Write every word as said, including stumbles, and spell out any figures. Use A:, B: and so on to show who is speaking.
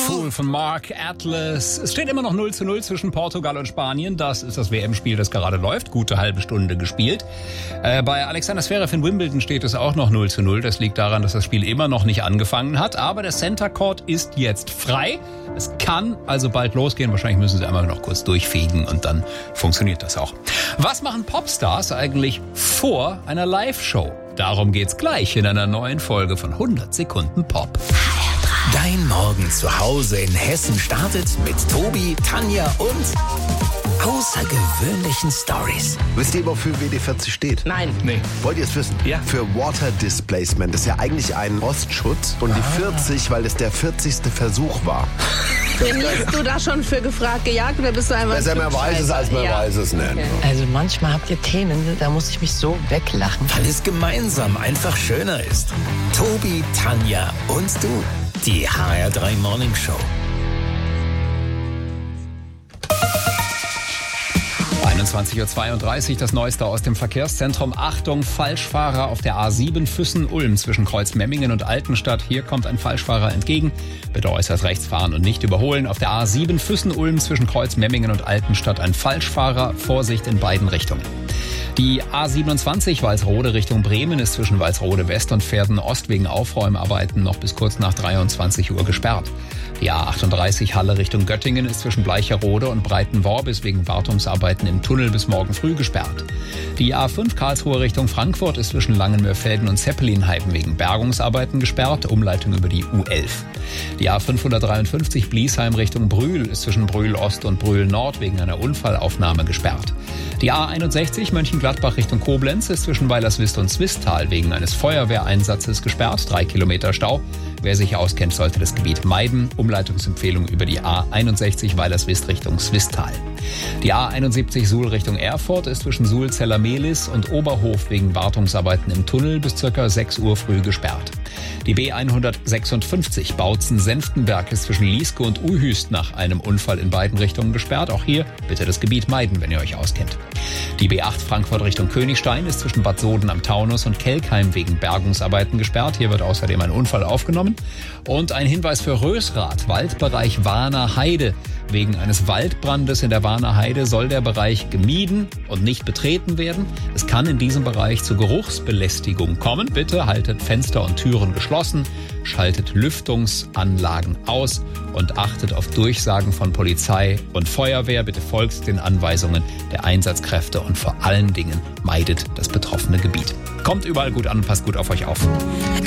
A: Fool von Mark Atlas. Es steht immer noch null zu null zwischen Portugal und Spanien. Das ist das W M-Spiel, das gerade läuft. Gute halbe Stunde gespielt. Äh, bei Alexander Zverev in Wimbledon steht es auch noch null zu null. Das liegt daran, dass das Spiel immer noch nicht angefangen hat. Aber der Center Court ist jetzt frei. Es kann also bald losgehen. Wahrscheinlich müssen sie einmal noch kurz durchfegen und dann funktioniert das auch. Was machen Popstars eigentlich vor einer Live-Show? Darum geht's gleich in einer neuen Folge von hundert Sekunden Pop.
B: Dein Morgen zu Hause in Hessen startet mit Tobi, Tanja und außergewöhnlichen Stories.
C: Wisst ihr, wofür W D vierzig steht?
D: Nein.
A: Nee.
C: Wollt ihr es wissen?
A: Ja.
C: Für Water Displacement. Das ist ja eigentlich ein Rostschutz. Und die vierzig, weil es der vierzigste Versuch war.
D: Trainierst du da schon für gefragt, gejagt oder bist du einfach
C: Besser man weiß es, als man
D: ja.
C: weiß es nicht.
D: Okay.
E: Also manchmal habt ihr Themen, da muss ich mich so weglachen.
B: Weil es gemeinsam einfach schöner ist. Tobi, Tanja und du. Die H R drei Morning Show.
A: einundzwanzig Uhr zweiunddreißig, das Neueste aus dem Verkehrszentrum. Achtung, Falschfahrer auf der A sieben Füssen-Ulm zwischen Kreuzmemmingen und Altenstadt. Hier kommt ein Falschfahrer entgegen. Bitte äußerst rechts fahren und nicht überholen. Auf der A sieben Füssen-Ulm zwischen Kreuzmemmingen und Altenstadt ein Falschfahrer. Vorsicht in beiden Richtungen. Die A siebenundzwanzig Walsrode Richtung Bremen ist zwischen Walsrode West und Pferden Ost wegen Aufräumarbeiten noch bis kurz nach dreiundzwanzig Uhr gesperrt. Die A achtunddreißig Halle Richtung Göttingen ist zwischen Bleicherode und Breitenworbis wegen Wartungsarbeiten im Tunnel bis morgen früh gesperrt. Die A fünf Karlsruhe Richtung Frankfurt ist zwischen Langenmörfelden und Zeppelinheipen wegen Bergungsarbeiten gesperrt, Umleitung über die U elf. Die A fünfhundertdreiundfünfzig Bliesheim Richtung Brühl ist zwischen Brühl Ost und Brühl Nord wegen einer Unfallaufnahme gesperrt. Die A einundsechzig Mönchengladbach Richtung Koblenz ist zwischen Weilerswist und Zwistal wegen eines Feuerwehreinsatzes gesperrt, drei Kilometer Stau. Wer sich auskennt, sollte das Gebiet meiden. Umleitungsempfehlung über die A einundsechzig Weilerswist Richtung Zwistal. Die A einundsiebzig Suhl Richtung Erfurt ist zwischen Suhl-Zeller-Mehlis und Oberhof wegen Wartungsarbeiten im Tunnel bis ca. sechs Uhr früh gesperrt. Die B hundertsechsundfünfzig Bautzen-Senftenberg ist zwischen Lieske und Uhüst nach einem Unfall in beiden Richtungen gesperrt. Auch hier bitte das Gebiet meiden, wenn ihr euch auskennt. Die B acht Frankfurt Richtung Königstein ist zwischen Bad Soden am Taunus und Kelkheim wegen Bergungsarbeiten gesperrt. Hier wird außerdem ein Unfall aufgenommen. Und ein Hinweis für Rösrath, Waldbereich Warner Heide. Wegen eines Waldbrandes in der Warner Heide soll der Bereich gemieden und nicht betreten werden. Es kann in diesem Bereich zu Geruchsbelästigung kommen. Bitte haltet Fenster und Türen geschlossen, schaltet Lüftungsanlagen aus und achtet auf Durchsagen von Polizei und Feuerwehr. Bitte folgt den Anweisungen der Einsatzkräfte und vor allen Dingen meidet das betroffene Gebiet. Kommt überall gut an und passt gut auf euch auf.